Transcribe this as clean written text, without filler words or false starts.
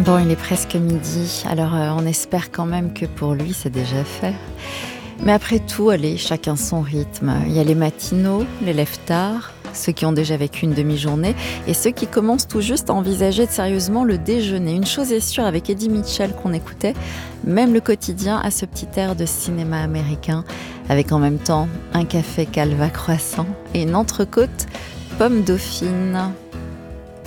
Bon, il est presque midi, alors on espère quand même que pour lui, c'est déjà fait. Mais après tout, allez, chacun son rythme. Il y a les matinaux, les lève-tard, ceux qui ont déjà vécu une demi-journée et ceux qui commencent tout juste à envisager sérieusement le déjeuner. Une chose est sûre, avec Eddie Mitchell qu'on écoutait, même le quotidien a ce petit air de cinéma américain, avec en même temps un café calva croissant et une entrecôte pomme dauphine.